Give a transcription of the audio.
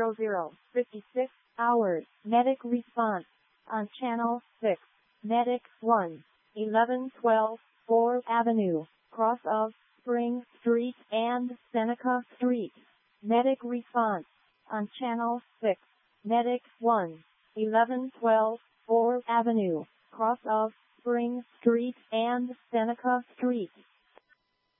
56 hours. Medic response on Channel 6. Medic 1, 1112 4th Avenue, cross of Spring Street and Seneca Street. Medic response on Channel 6. Medic 1, 1112 4th Avenue, cross of Spring Street and Seneca Street.